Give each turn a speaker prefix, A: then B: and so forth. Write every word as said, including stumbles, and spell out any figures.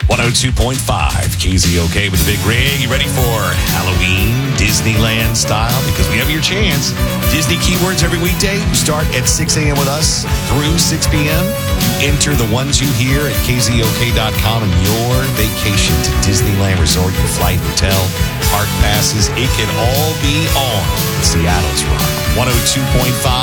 A: one oh two point five K Z O K with the Big Rig. You ready for Halloween Disneyland style? Because we have your chance. Disney keywords every weekday. You start at six a.m. with us through six p.m. You enter the ones you hear at K Z O K dot com and your vacation to Disneyland Resort, your flight, hotel, park passes. It can all be on Seattle's Rock. one oh two point five